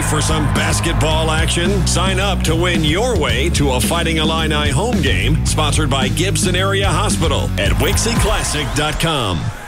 for some basketball action? Sign up to win your way to a Fighting Illini home game, sponsored by Gibson Area Hospital at WixieClassic.com.